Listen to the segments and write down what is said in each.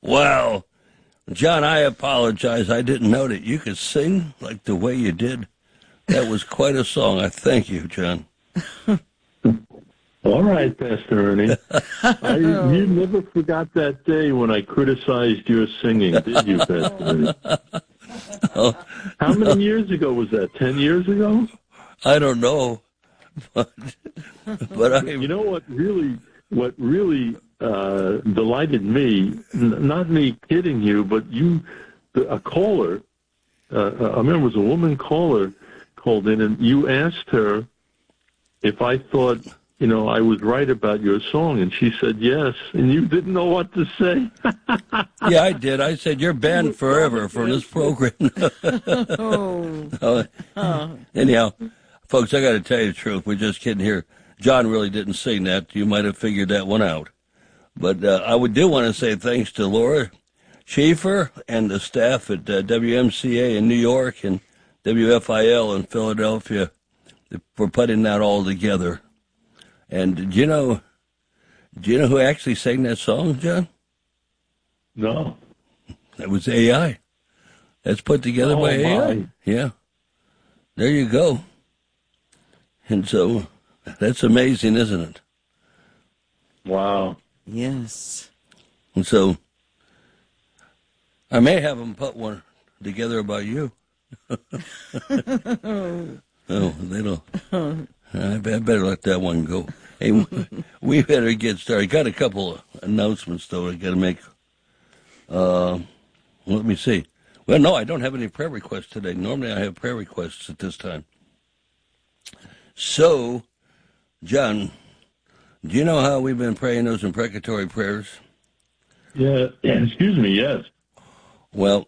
Wow. John, I apologize. I didn't know that you could sing like the way you did. That was quite a song. I thank you, John. All right, Pastor Ernie. You never forgot that day when I criticized your singing, did you, Pastor Ernie? How many years ago was that? 10 years ago? I don't know. But You know what really delighted me, not me kidding you, but a caller, I remember it was a woman caller called in, and you asked her if I thought, I was right about your song, and she said yes, and you didn't know what to say. Yeah, I did. I said, you're banned forever from this program. Anyhow, folks, I got to tell you the truth. We're just kidding here. John really didn't sing that. You might have figured that one out. But I do want to say thanks to Laura Schaefer and the staff at WMCA in New York and WFIL in Philadelphia for putting that all together. And do you know who actually sang that song, John? No. That was AI. That's put together by AI. My. Yeah. There you go. And so that's amazing, isn't it? Wow. Yes. And so I may have them put one together about you. Oh, they don't. I better let that one go. Hey, we better get started. Got a couple of announcements, though, I got to make. Let me see. Well, no, I don't have any prayer requests today. Normally I have prayer requests at this time. So, John, do you know how we've been praying those imprecatory prayers? Yeah, excuse me, yes. Well,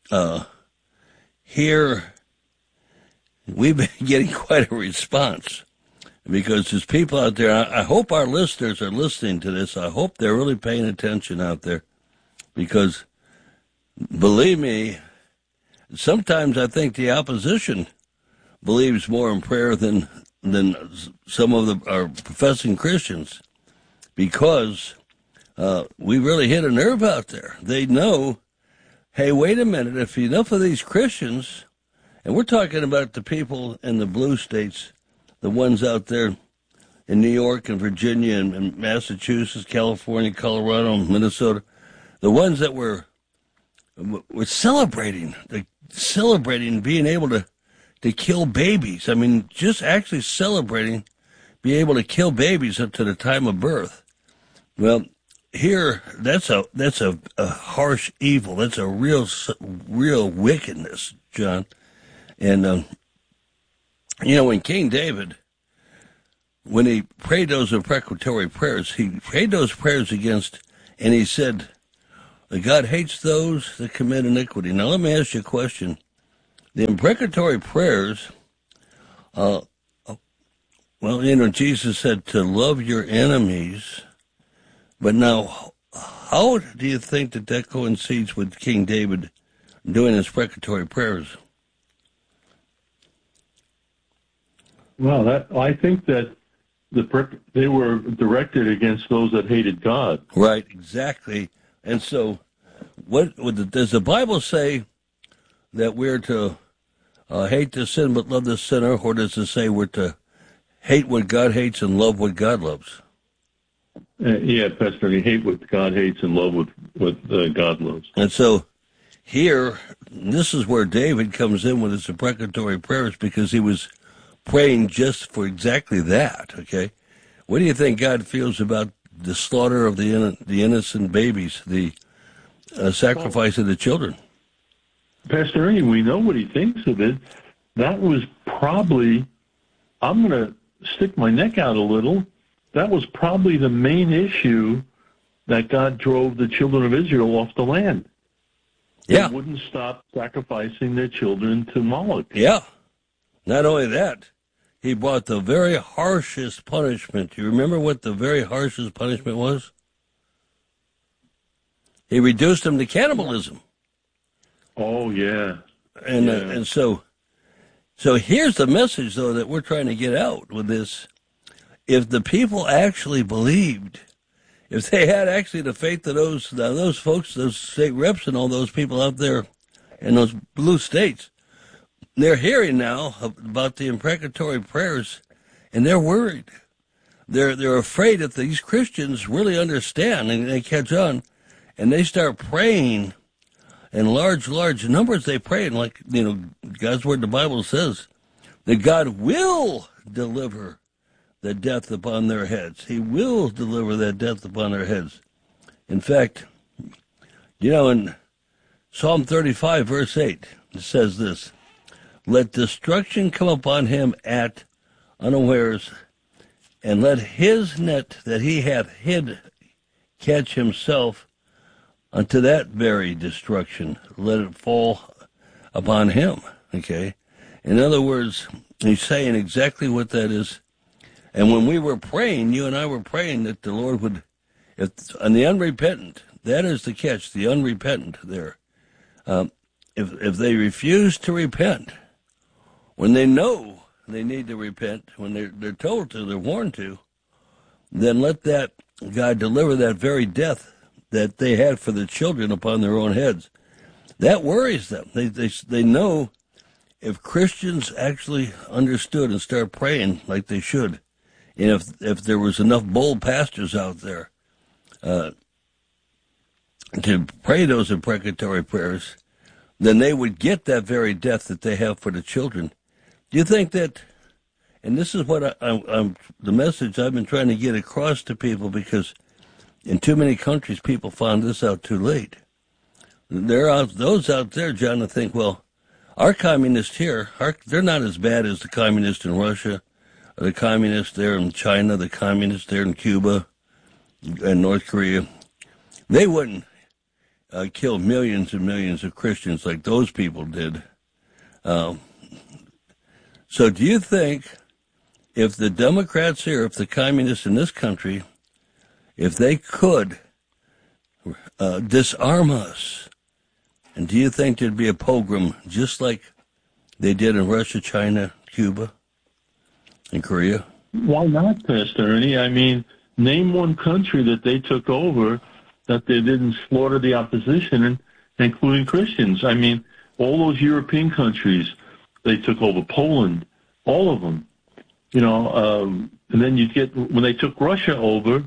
here we've been getting quite a response because there's people out there. I hope our listeners are listening to this. I hope they're really paying attention out there because, believe me, sometimes I think the opposition believes more in prayer than some of our professing Christians because we really hit a nerve out there. They know, hey, wait a minute, if enough of these Christians, and we're talking about the people in the blue states, the ones out there in New York and Virginia and Massachusetts, California, Colorado, and Minnesota, the ones that were celebrating being able to kill babies. I mean, just actually celebrating being able to kill babies up to the time of birth. Well, here, that's a harsh evil. That's a real wickedness, John. And, when King David, when he prayed those imprecatory prayers, he prayed those prayers against, and he said, God hates those that commit iniquity. Now, let me ask you a question. The imprecatory prayers, Jesus said to love your enemies, but now, how do you think that coincides with King David doing his imprecatory prayers? Well, I think that they were directed against those that hated God. Right, exactly. And so, does the Bible say that we're to hate the sin but love the sinner, or does it say we're to hate what God hates and love what God loves? Yeah, Pastor, you hate what God hates and love what God loves. And so here, this is where David comes in with his imprecatory prayers because he was praying just for exactly that, okay? What do you think God feels about the slaughter of the innocent babies, the sacrifice of the children? Pastor Ernie, we know what he thinks of it. That was probably, I'm going to stick my neck out a little, that was probably the main issue that God drove the children of Israel off the land. Yeah. They wouldn't stop sacrificing their children to Moloch. Yeah. Not only that, he brought the very harshest punishment. Do you remember what the very harshest punishment was? He reduced them to cannibalism. Oh, yeah. And so here's the message, though, that we're trying to get out with this. If the people actually believed, if they had actually the faith of those folks, those state reps and all those people out there in those blue states, they're hearing now about the imprecatory prayers, and they're worried. They're afraid if these Christians really understand and they catch on, and they start praying in large numbers. They pray, and like God's word, the Bible says that God will deliver the death upon their heads. He will deliver that death upon their heads. In fact, in Psalm 35, verse 8, it says this: "Let destruction come upon him at unawares, and let his net that he hath hid catch himself unto that very destruction. Let it fall upon him." Okay? In other words, he's saying exactly what that is. And when we were praying, you and I were praying that the Lord would, and the unrepentant, that is the catch, the unrepentant there. If they refuse to repent, when they know they need to repent, when they're told to, they're warned to, then let that God deliver that very death that they had for the children upon their own heads. That worries them. They know if Christians actually understood and start praying like they should, and if there was enough bold pastors out there to pray those imprecatory prayers, then they would get that very death that they have for the children. Do you think that, and this is what I'm the message I've been trying to get across to people, because in too many countries people found this out too late. There are those out there, John, that think, well, our communists here, they're not as bad as the communists in Russia, or the communists there in China, the communists there in Cuba and North Korea. They wouldn't kill millions and millions of Christians like those people did. So do you think if the Democrats here, if the communists in this country, if they could disarm us, and do you think there'd be a pogrom just like they did in Russia, China, Cuba, and Korea? Why not, Pastor Ernie? I mean, name one country that they took over that they didn't slaughter the opposition, including Christians. I mean, all those European countries, they took over. Poland, all of them. And then you get, when they took Russia over,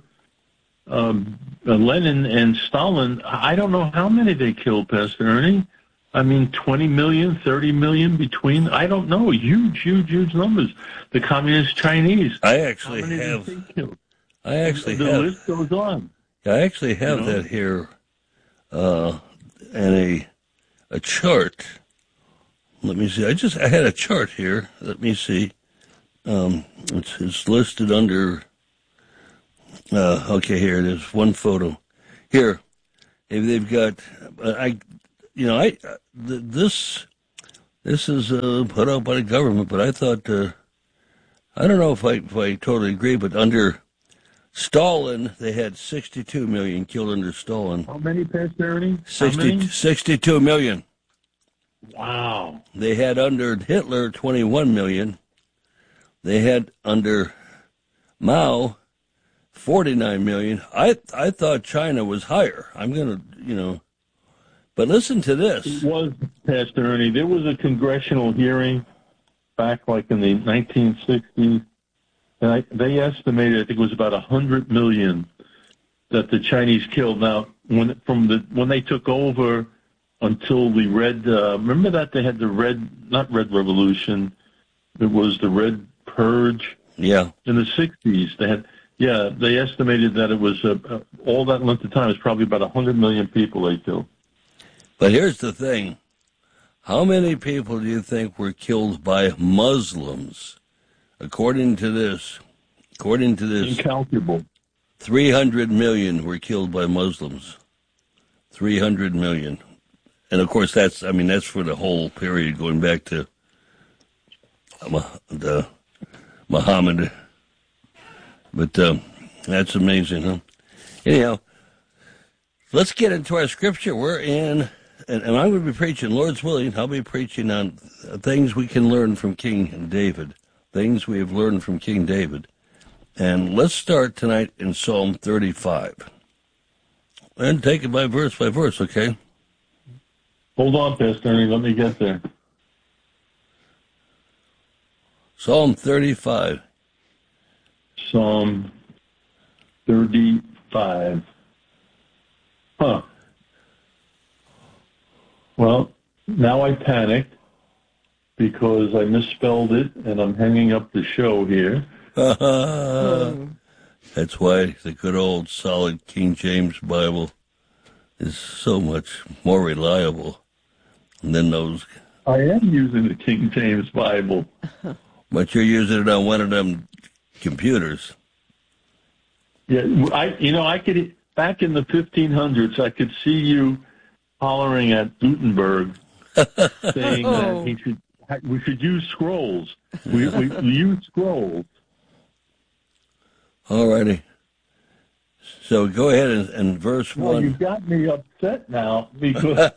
Lenin and Stalin, I don't know how many they killed, Pastor Ernie. I mean, 20 million, 30 million between, I don't know, huge numbers. The Communist Chinese. I actually have. The list goes on. I actually have that here in a chart. Let me see. I had a chart here. Let me see. It's listed under. Okay, here it is. One photo. Here, they've got. This is put out by the government, but I thought. I don't know if I totally agree, but under Stalin, they had 62 million killed under Stalin. How many, Pastor Ernie? 62 million. Wow. They had under Hitler 21 million. They had under Mao 49 million. I thought China was higher. I'm going to, but listen to this. It was, Pastor Ernie. There was a congressional hearing back like in the 1960s. And they estimated, I think it was about 100 million that the Chinese killed. Now, when they took over until the Red, remember that they had the not Red Revolution, it was the Red Purge. Yeah. In the 60s, they estimated that it was all that length of time. It's probably about 100 million people they killed. But here's the thing: how many people do you think were killed by Muslims? According to this, incalculable. 300 million were killed by Muslims. 300 million. And of course that's for the whole period going back to the Muhammad. But that's amazing, huh? Anyhow, let's get into our scripture. We're in, and I'm going to be preaching, Lord's willing, I'll be preaching on things we can learn from King David. Things we have learned from King David. And let's start tonight in Psalm 35. And take it by verse, okay? Hold on, Pastor Ernie. Let me get there. Psalm 35. Psalm 35. Huh. Well, now I panicked because I misspelled it, and I'm hanging up the show here. That's why the good old solid King James Bible is so much more reliable than those. I am using the King James Bible. But you're using it on one of them computers. Yeah, I could, back in the 1500s, I could see you hollering at Gutenberg saying that we should use scrolls. We use scrolls. All righty. So go ahead and verse 1. Well, you got me upset now because...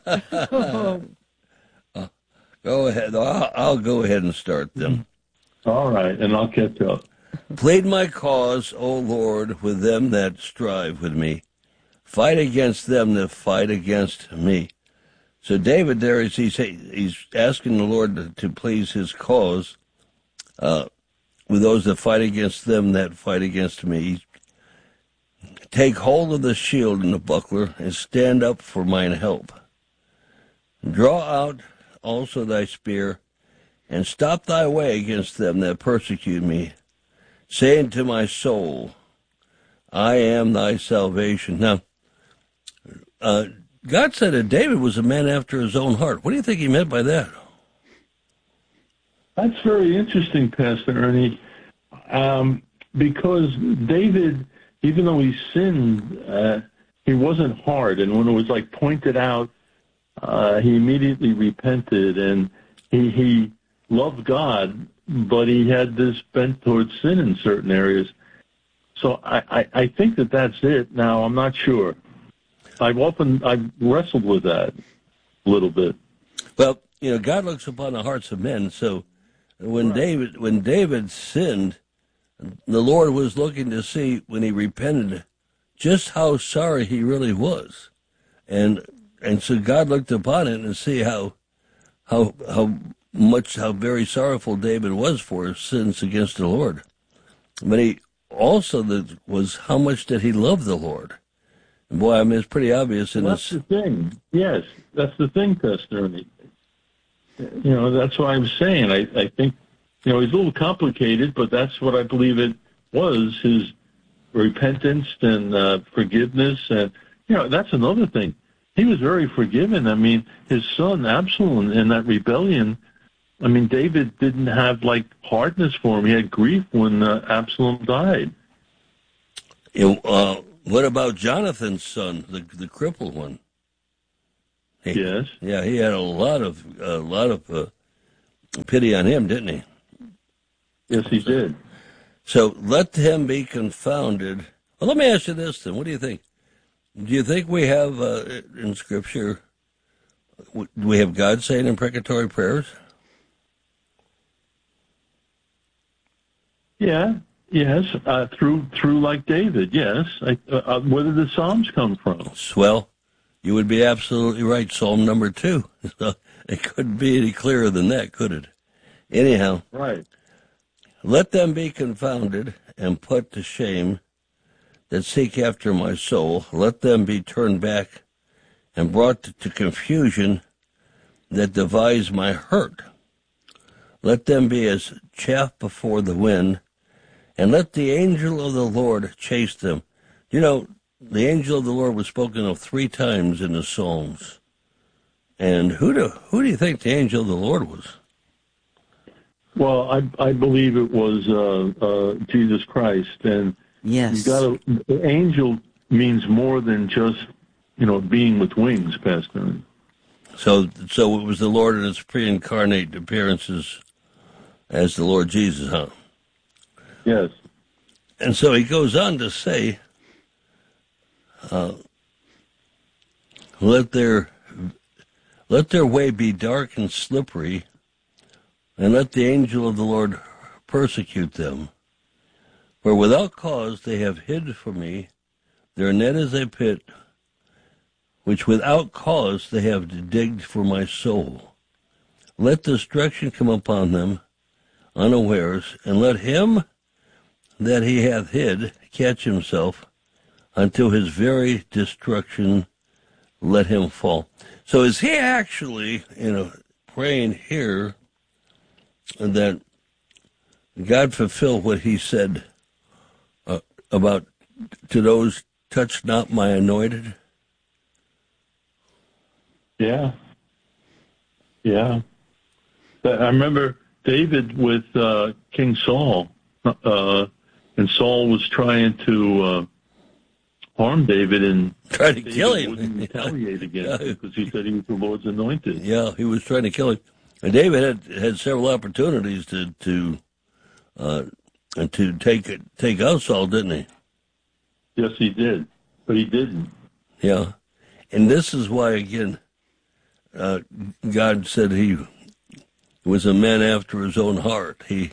Go ahead. I'll go ahead and start then. All right, and I'll catch up. Plead my cause, O Lord, with them that strive with me. Fight against them that fight against me. So David there, he's asking the Lord to please his cause with those that fight against them that fight against me. Take hold of the shield and the buckler, and stand up for mine help. Draw out also thy spear, and stop thy way against them that persecute me, saying to my soul, I am thy salvation. Now, God said that David was a man after his own heart. What do you think he meant by that? That's very interesting, Pastor Ernie, because David, even though he sinned, he wasn't hard. And when it was pointed out, he immediately repented, and he loved God, but he had this bent towards sin in certain areas. So I think that's it. Now, I'm not sure. I've wrestled with that a little bit. Well, God looks upon the hearts of men. So when David sinned, the Lord was looking to see when he repented just how sorry he really was, and so God looked upon it and see how very sorrowful David was for his sins against the Lord. But he also was how much did he love the Lord. And boy, I mean, it's pretty obvious in this. That's the thing. Yes, that's the thing, Pastor Ernie. That's what I'm saying. I think, he's a little complicated, but that's what I believe it was, his repentance and forgiveness. And, that's another thing. He was very forgiving. I mean, his son Absalom in that rebellion, I mean, David didn't have hardness for him. He had grief when Absalom died. What about Jonathan's son, the crippled one? Yes. Yeah, he had a lot of pity on him, didn't he? Yes, he did. So let him be confounded. Well, let me ask you this then. What do you think? Do you think we have in Scripture, do we have God saying imprecatory prayers? Yeah, yes, through like David, yes. Where did the Psalms come from? Well, you would be absolutely right. Psalm number 2. It couldn't be any clearer than that, could it? Anyhow. Right. Let them be confounded and put to shame that seek after my soul. Let them be turned back and brought to confusion that devise my hurt. Let them be as chaff before the wind, and let the angel of the Lord chase them. The angel of the Lord was spoken of 3 times in the Psalms. And who do you think the angel of the Lord was? Well, I believe it was Jesus Christ. And yes, the angel means more than just being with wings, Pastor. So it was the Lord in his pre-incarnate appearances as the Lord Jesus, huh? Yes. And so he goes on to say, let their way be dark and slippery, and let the angel of the Lord persecute them. For without cause they have hid from me, their net is a pit, which without cause they have digged for my soul. Let destruction come upon them unawares, and let him that he hath hid catch himself, until his very destruction let him fall. So is he actually, praying here that God fulfill what he said about to those touch not my anointed? Yeah. I remember David with King Saul, and Saul was trying to harm David, and tried to kill him. Wouldn't retaliate against him because he said he was the Lord's anointed. Yeah, he was trying to kill him. And David had several opportunities to take out Saul, didn't he? Yes, he did, but he didn't. Yeah, and this is why again, God said he was a man after his own heart. He,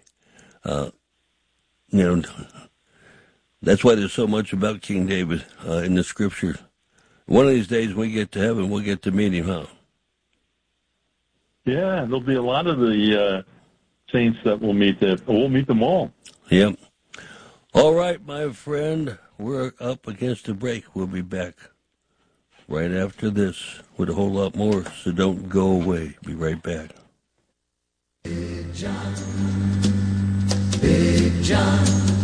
that's why there's so much about King David in the Scripture. One of these days, when we get to heaven, we'll get to meet him, huh? Yeah, there'll be a lot of the saints that we'll meet there. We'll meet them all. Yep. All right, my friend, we're up against a break. We'll be back right after this with a whole lot more, so don't go away. Be right back. Big John, Big John.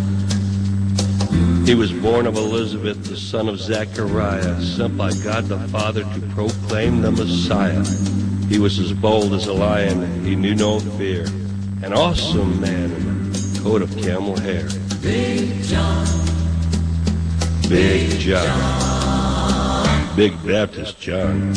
He was born of Elizabeth, the son of Zechariah, sent by God the Father to proclaim the Messiah. He was as bold as a lion, he knew no fear, an awesome man in a coat of camel hair. Big John, Big John, Big Baptist John.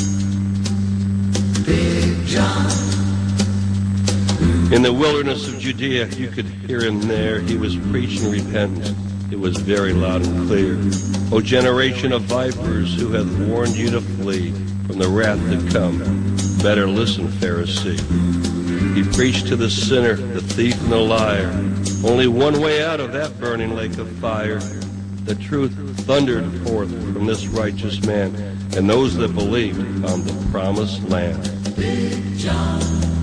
Big John. In the wilderness of Judea, you could hear him there. He was preaching repentance. It was very loud and clear. O generation of vipers, who hath warned you to flee from the wrath to come? Better listen, Pharisee. He preached to the sinner, the thief, and the liar. Only one way out of that burning lake of fire. The truth thundered forth from this righteous man, and those that believed found the promised land. Big John,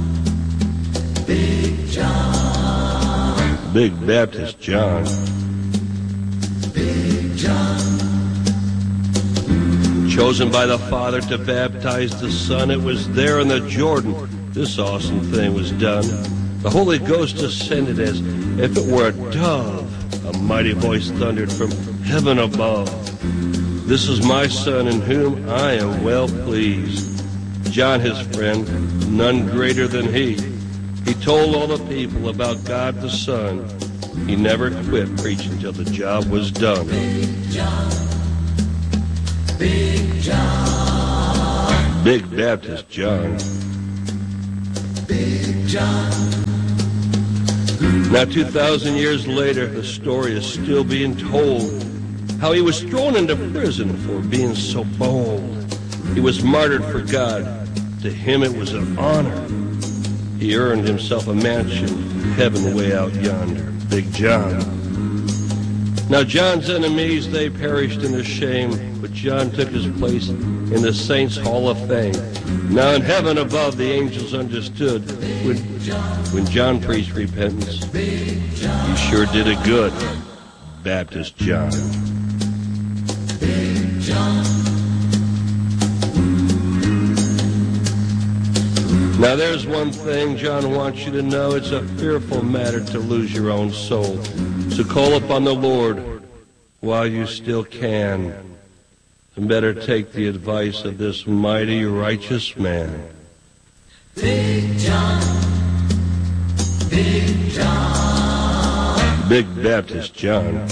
Big John, Big Baptist John. Big John. Chosen by the Father to baptize the Son, it was there in the Jordan this awesome thing was done. The Holy Ghost descended as if it were a dove. A mighty voice thundered from heaven above. This is my Son in whom I am well pleased. John, his friend, none greater than he. He told all the people about God the Son. He never quit preaching till the job was done. Big John, Big John, Big Baptist John. Big John. Now 2,000 years later, the story is still being told. How he was thrown into prison for being so bold. He was martyred for God. To him it was an honor. He earned himself a mansion in heaven way out yonder. Big John. Now John's enemies, they perished in their shame, but John took his place in the Saints' Hall of Fame. Now in heaven above, the angels understood when John preached repentance. He sure did it good, Baptist John. Big John. Now there's one thing John wants you to know. It's a fearful matter to lose your own soul. So call upon the Lord while you still can. And better take the advice of this mighty righteous man. Big John, Big John, Big Baptist John.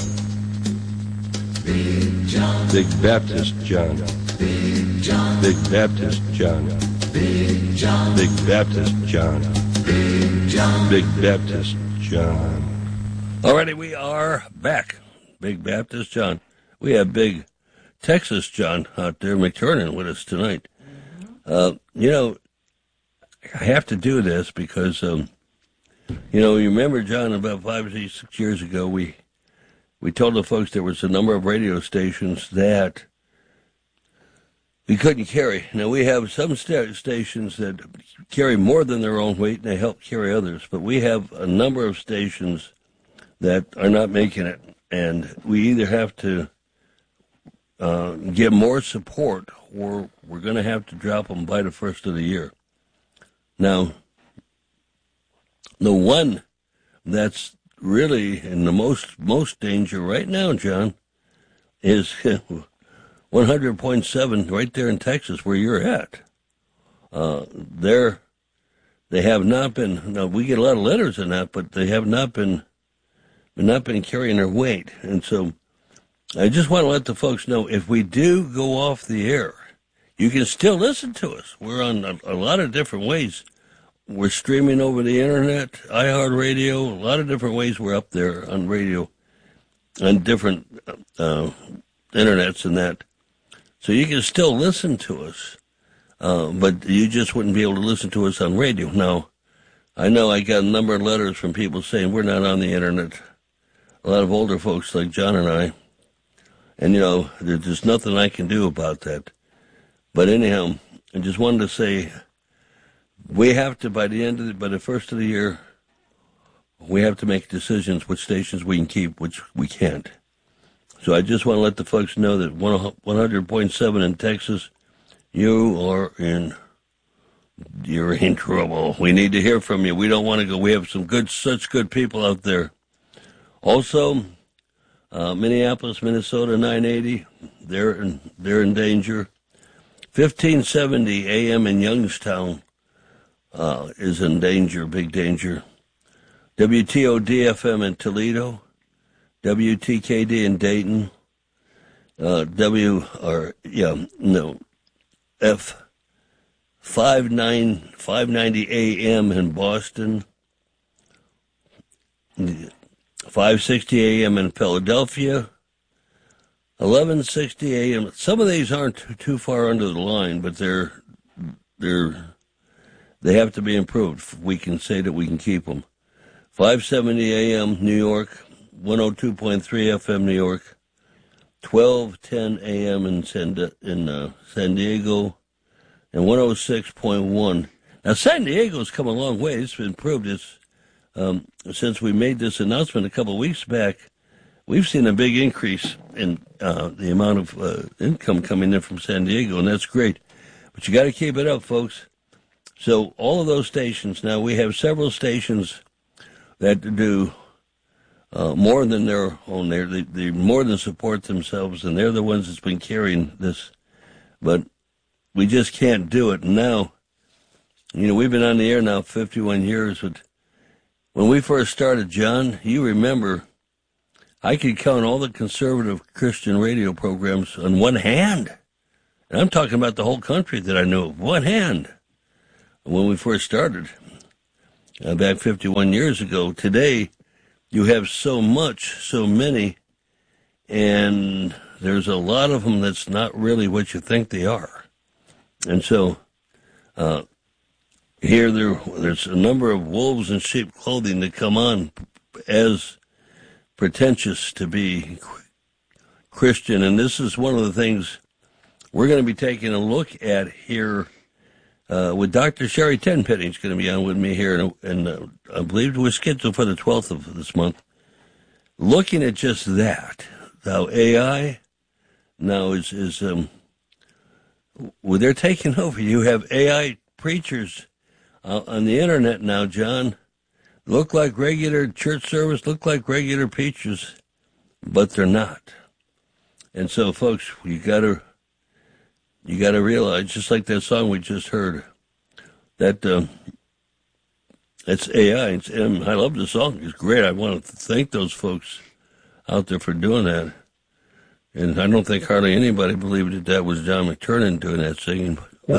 Big John, Big Baptist John. Big John, Big Baptist John. Big John, Big Baptist John. Big John. Big Baptist John. Alrighty, we are back. Big Baptist John. We have Big Texas John out there, McTurnan, with us tonight. I have to do this because, you remember, John, about 5 or 6 years ago, we told the folks there was a number of radio stations that we couldn't carry. Now, we have some stations that carry more than their own weight, and they help carry others. But we have a number of stations that are not making it, and we either have to get more support, or we're going to have to drop them by the first of the year. Now, the one that's really in the most danger right now, John, is 100.7 right there in Texas, where you're at. They have not been. Now, we get a lot of letters on that, but they have not been carrying their weight, and so I just want to let the folks know, if we do go off the air, you can still listen to us. We're on a lot of different ways. We're streaming over the internet, iHeartRadio, a lot of different ways we're up there on radio, on different internets and that. So you can still listen to us, but you just wouldn't be able to listen to us on radio. Now, I know I got a number of letters from people saying we're not on the internet. A lot of older folks like John and I. And, you know, there's nothing I can do about that. But anyhow, I just wanted to say, we have to, by the first of the year, we have to make decisions which stations we can keep, which we can't. So I just want to let the folks know that 100.7 in Texas, you're in trouble. We need to hear from you. We don't want to go. We have such good people out there. Also, Minneapolis, Minnesota, 980, they're in danger. 1570 AM in Youngstown is in danger, big danger. WTOD-FM in Toledo, WTKD in Dayton, F590 AM in Boston, 560 AM in Philadelphia, 1160 AM. Some of these aren't too far under the line, but they have to be improved. We can say that we can keep them. 570 AM New York, 102.3 FM New York, 1210 AM in San Diego, and 106.1. Now, San Diego's come a long way. It's improved. Since we made this announcement a couple of weeks back, we've seen a big increase in the amount of income coming in from San Diego, and that's great. But you got to keep it up, folks. So all of those stations, now we have several stations that do more than their own. They more than support themselves, and they're the ones that's been carrying this. But we just can't do it. And now, you know, we've been on the air now 51 years, but when we first started, John, you remember, I could count all the conservative Christian radio programs on one hand. And I'm talking about the whole country that I knew of, one hand. When we first started, back 51 years ago. Today, you have so many, and there's a lot of them that's not really what you think they are. And so, here there's a number of wolves in sheep clothing that come on as pretentious to be Christian, and this is one of the things we're going to be taking a look at here with Dr. Sherry Tenpenny. Is going to be on with me here, and I believe we're scheduled for the 12th of this month. Looking at just that, how AI now is well, they're taking over. You have AI preachers on the internet now, John, look like regular church service, look like regular preachers, but they're not. And so, folks, you got to realize, just like that song we just heard, that it's AI. And I love the song. It's great. I want to thank those folks out there for doing that. And I don't think hardly anybody believed that was John McTernan doing that singing.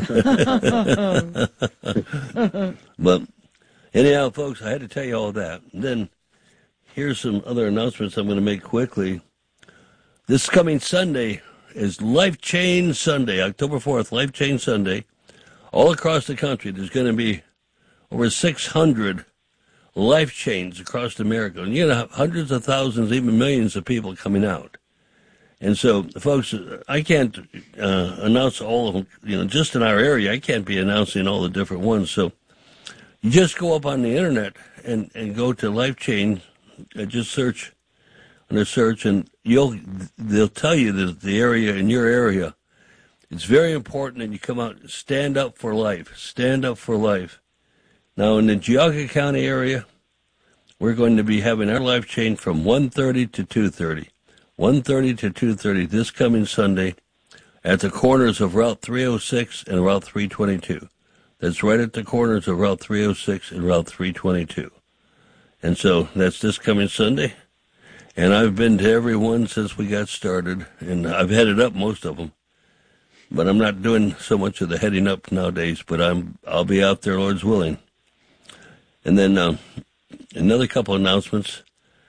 But anyhow, folks, I had to tell you all that. And then here's some other announcements I'm going to make quickly. This coming Sunday is Life Change Sunday, October 4th, Life Change Sunday. All across the country, there's going to be over 600 life chains across America. And you have hundreds of thousands, even millions of people coming out. And so, folks, I can't announce all of them. Just in our area, I can't be announcing all the different ones. So you just go up on the internet and go to Life Change. Just search under search, and they'll tell you that the area in your area. It's very important that you come out and stand up for life. Stand up for life. Now, in the Geauga County area, we're going to be having our Life Change from 1:30 to 2:30. 1:30 to 2:30 this coming Sunday at the corners of Route 306 and Route 322. That's right at the corners of Route 306 and Route 322. And so that's this coming Sunday. And I've been to every one since we got started, and I've headed up most of them. But I'm not doing so much of the heading up nowadays, but I'll be out there, Lord's willing. And then another couple announcements.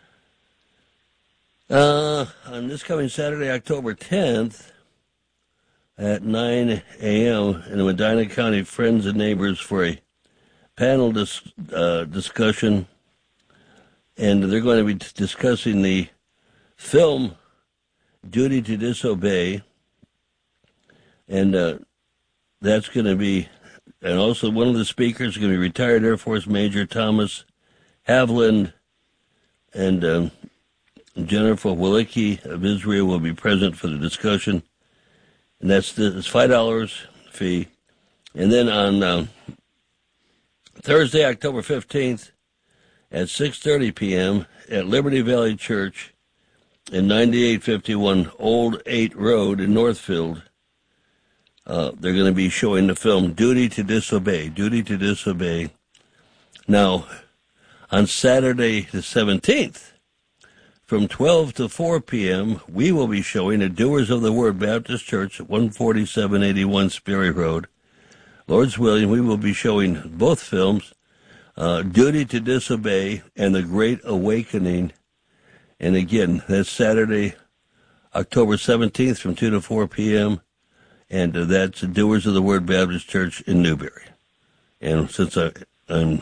On this coming Saturday, October 10th, at 9 a.m. in the Medina County Friends and Neighbors for a panel discussion, and they're going to be discussing the film Duty to Disobey, and that's going to be, and also one of the speakers is going to be retired Air Force Major Thomas Havland, and Jennifer Walicki of Israel will be present for the discussion, and it's $5 fee. And then on Thursday, October 15th, at 6:30 p.m. at Liberty Valley Church in 9851 Old 8 Road in Northfield, they're going to be showing the film Duty to Disobey. Duty to Disobey. Now, on Saturday the 17th, from 12 to 4 p.m., we will be showing at Doers of the Word Baptist Church at 14781 Sperry Road. Lord's willing, we will be showing both films, Duty to Disobey and The Great Awakening. And again, that's Saturday, October 17th from 2 to 4 p.m., and that's Doers of the Word Baptist Church in Newberry. And since I'm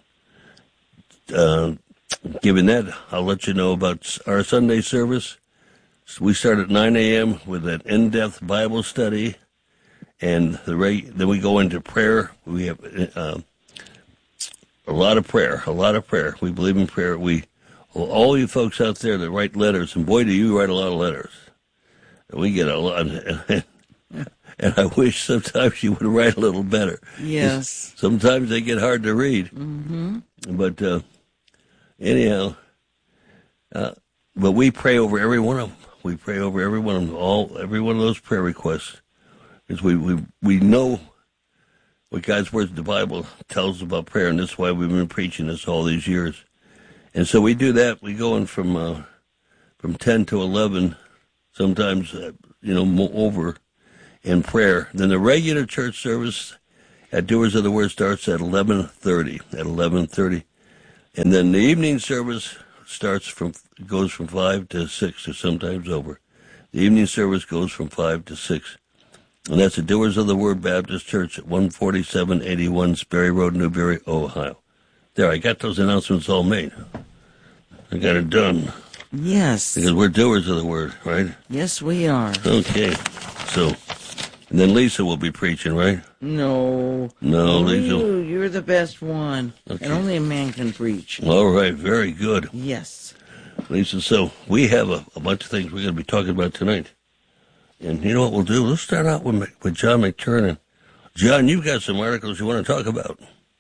given that, I'll let you know about our Sunday service. We start at 9 a.m. with an in-depth Bible study, and then we go into prayer. We have a lot of prayer. We believe in prayer. All you folks out there that write letters, and boy, do you write a lot of letters. We get a lot, and I wish sometimes you would write a little better. Yes. Sometimes they get hard to read. Mm-hmm. But anyhow, but we pray over every one of them. We pray over every one of them, every one of those prayer requests, because we know what God's Word, the Bible, tells us about prayer, and that's why we've been preaching this all these years. And so we do that. We go in from 10 to 11, sometimes over in prayer. Then the regular church service at Doers of the Word starts at 11:30. At 11:30. And then the evening service goes from 5 to 6, or sometimes over. The evening service goes from 5 to 6. And that's the Doers of the Word Baptist Church at 14781 Sperry Road, Newberry, Ohio. There, I got those announcements all made. I got it done. Yes. Because we're doers of the Word, right? Yes, we are. Okay. So, and then Lisa will be preaching, right? No, Lisa. you're the best one. Okay. And only a man can preach. All right, very good. Yes. Lisa, so we have a bunch of things we're going to be talking about tonight. And you know what we'll do? Let's start out with John McTernan. John, you've got some articles you want to talk about.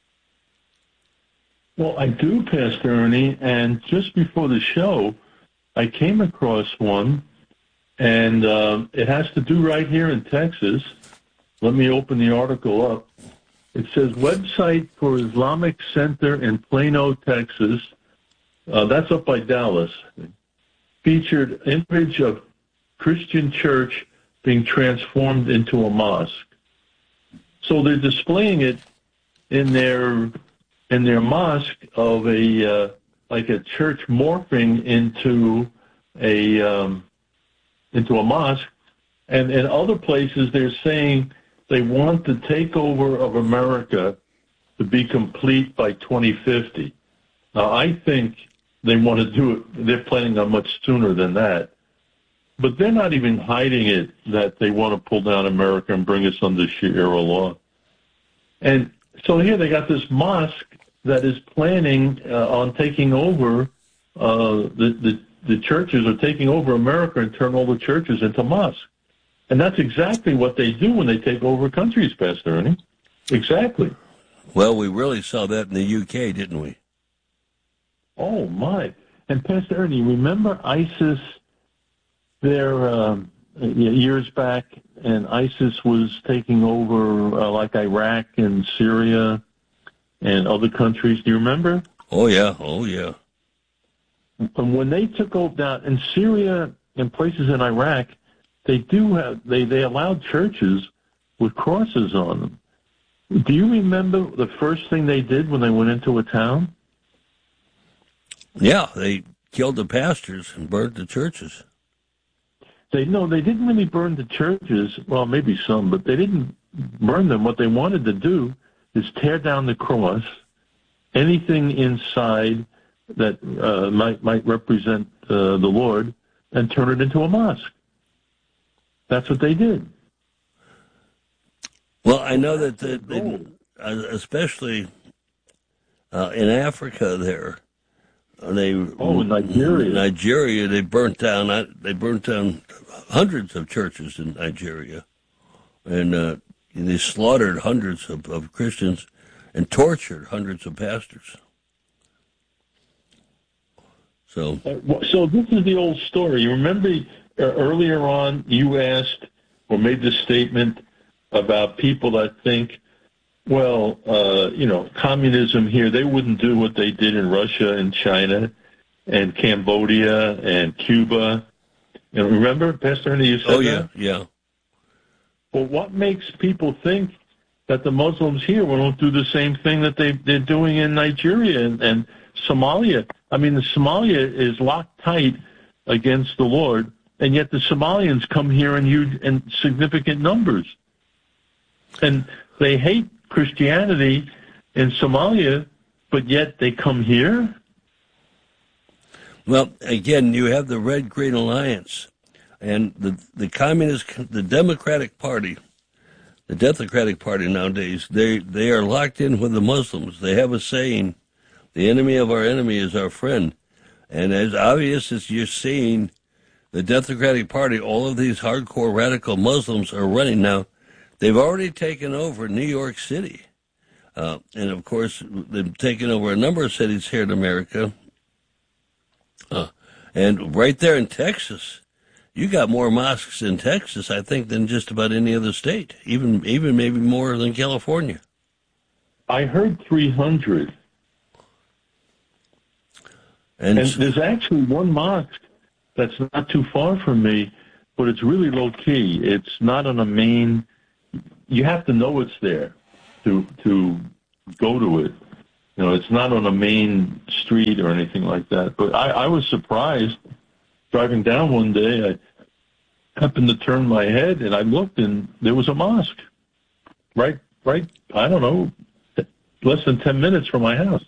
Well, I do, Pastor Ernie, and just before the show, I came across one, and it has to do right here in Texas. Let me open the article up. It says, website for Islamic Center in Plano, Texas. That's up by Dallas. Featured image of Christian church being transformed into a mosque. So they're displaying it in their mosque of a church morphing into a mosque, and in other places they're saying they want the takeover of America to be complete by 2050. Now I think they want to do it. They're planning on much sooner than that. but they're not even hiding it that they want to pull down America and bring us under Sharia law. And so here they got this mosque that is planning on taking over the churches, or taking over America and turn all the churches into mosques. And that's exactly what they do when they take over countries, Pastor Ernie. Exactly. Well, we really saw that in the UK, didn't we? Oh, my. And Pastor Ernie, remember ISIS there years back, and ISIS was taking over like Iraq and Syria and other countries. Do you remember? Oh, yeah. Oh, yeah. And when they took over down in Syria and places in Iraq, they allowed churches with crosses on them. Do you remember the first thing they did when they went into a town? Yeah, they killed the pastors and burned the churches. They didn't really burn the churches. Well, maybe some, but they didn't burn them. What they wanted to do is tear down the cross, anything inside that might represent the Lord, and turn it into a mosque. That's what they did. Well, I know that they, especially in Africa, there in Nigeria, they burnt down hundreds of churches in Nigeria, and they slaughtered hundreds of Christians and tortured hundreds of pastors. So this is the old story. You remember earlier on you asked or made the statement about people that think, well, communism here, they wouldn't do what they did in Russia and China and Cambodia and Cuba. And remember, Pastor Ernie, you said that? Yeah. Well, what makes people think that the Muslims here won't do the same thing that they're doing in Nigeria and Somalia? I mean, Somalia is locked tight against the Lord, and yet the Somalians come here in huge and significant numbers. And they hate Christianity in Somalia, but yet they come here? Well, again, you have the Red-Green Alliance, and the Democratic Party, the Democratic Party nowadays, they are locked in with the Muslims. They have a saying, the enemy of our enemy is our friend. And as obvious as you're seeing the Democratic Party, all of these hardcore radical Muslims are running now. They've already taken over New York City. And, of course, they've taken over a number of cities here in America. And right there in Texas, you got more mosques in Texas, I think, than just about any other state, even maybe more than California. I heard 300. And there's actually one mosque that's not too far from me, but it's really low-key. It's not on a main... You have to know it's there to go to it. It's not on a main street or anything like that. But I was surprised driving down one day. I happened to turn my head, and I looked, and there was a mosque. Right, I don't know, less than 10 minutes from my house.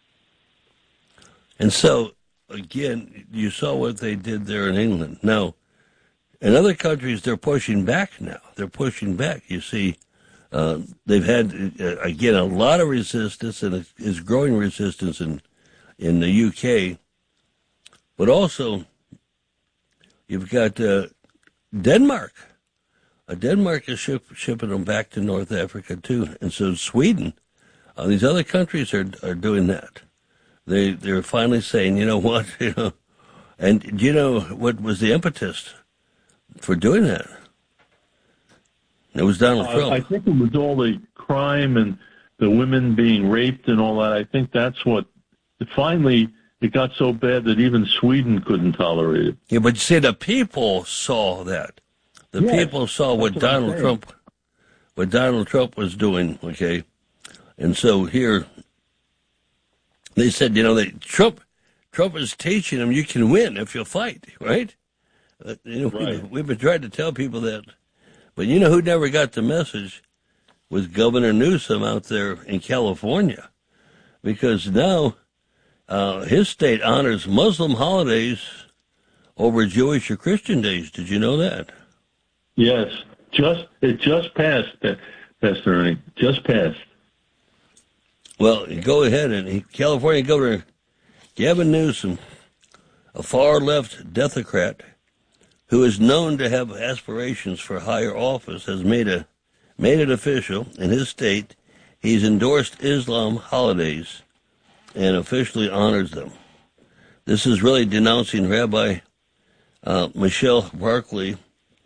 And so, again, you saw what they did there in England. Now, in other countries, they're pushing back now. They're pushing back. You see, they've had, again, a lot of resistance, and is growing resistance in the UK. But also, you've got Denmark. Denmark is shipping them back to North Africa, too. And so Sweden, these other countries are doing that. They're finally saying, you know what, and do you know what was the impetus for doing that? It was Donald Trump. I think it was all the crime and the women being raped and all that. I think that's what, finally, it got so bad that even Sweden couldn't tolerate it. Yeah, but you see, the people saw that. The people saw what Donald Trump was doing, okay? And so here, they said, Trump is teaching them you can win if you fight, right? Right. We've been trying to tell people that. But you know who never got the message was Governor Newsom out there in California. Because now his state honors Muslim holidays over Jewish or Christian days. Did you know that? Yes, it just passed, Pastor Ernie. Just passed. Well, go ahead. And California Governor Gavin Newsom, a far-left Democrat who is known to have aspirations for higher office, has made it official in his state. He's endorsed Islam holidays and officially honors them. This is really denouncing Rabbi Michelle Barkley.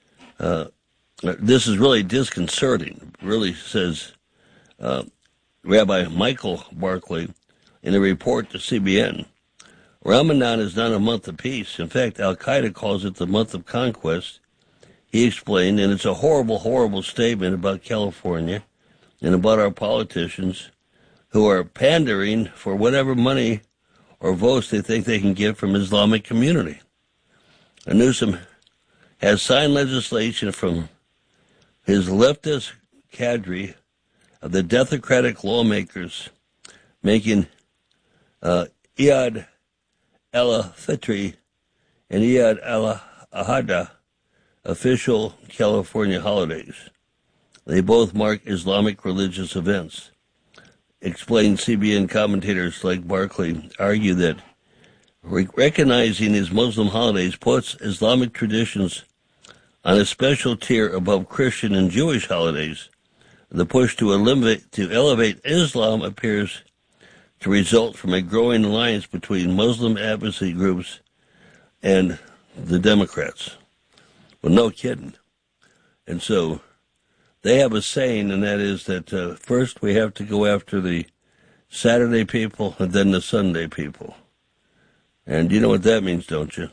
This is really disconcerting, really, says Rabbi Michael Barkley in a report to CBN. Ramadan is not a month of peace. In fact, Al-Qaeda calls it the month of conquest. He explained, and it's a horrible, horrible statement about California and about our politicians who are pandering for whatever money or votes they think they can get from Islamic community. And Newsom has signed legislation from his leftist cadre of the Democratic lawmakers making Eid al-Fitr and Eid al-Adha official California holidays. They both mark Islamic religious events. Explained CBN commentators like Barkley argue that recognizing these Muslim holidays puts Islamic traditions on a special tier above Christian and Jewish holidays. The push to elevate Islam appears to result from a growing alliance between Muslim advocacy groups and the Democrats. Well, no kidding. And so they have a saying, and that is that first we have to go after the Saturday people and then the Sunday people. And you know what that means, don't you?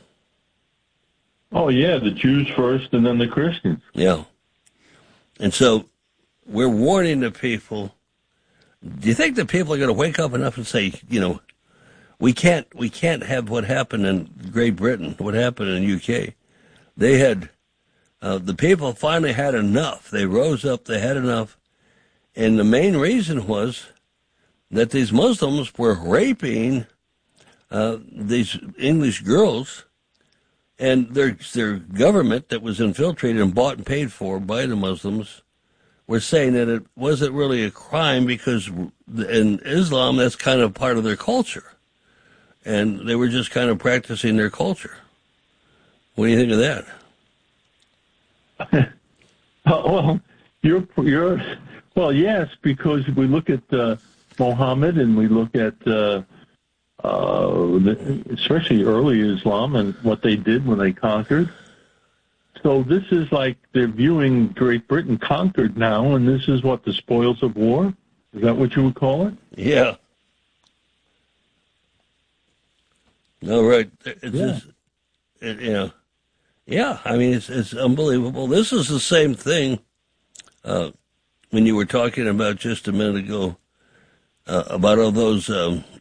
Oh, yeah, the Jews first and then the Christians. Yeah. And so we're warning the people. Do you think the people are going to wake up enough and say, you know, we can't have what happened in Great Britain, what happened in the UK? They had, the people finally had enough. They rose up, they had enough. And the main reason was that these Muslims were raping these English girls, and their government that was infiltrated and bought and paid for by the Muslims were saying that it wasn't really a crime because in Islam that's kind of part of their culture. And they were just kind of practicing their culture. What do you think of that? Well, yes, because we look at Muhammad and we look at especially early Islam and what they did when they conquered. So this is like they're viewing Great Britain conquered now, and this is what, the spoils of war? Is that what you would call it? Yeah. No, right. It's just, yeah, I mean, it's unbelievable. This is the same thing when you were talking about just a minute ago about all those